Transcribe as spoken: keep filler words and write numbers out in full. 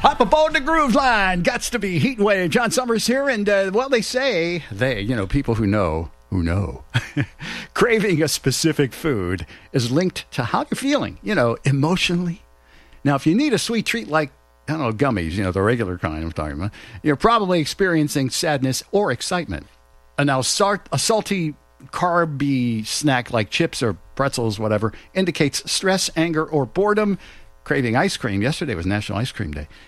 Hop aboard the groove line. Gots to be heat wave. John Summers here. And, uh, well, they say, they, you know, people who know, who know, craving a specific food is linked to how you're feeling, you know, emotionally. Now, if you need a sweet treat like, I don't know, gummies, you know, the regular kind I'm talking about, you're probably experiencing sadness or excitement. And now, salt, a salty, carby snack like chips or pretzels, whatever, indicates stress, anger, or boredom. Craving ice cream. Yesterday was National Ice Cream Day.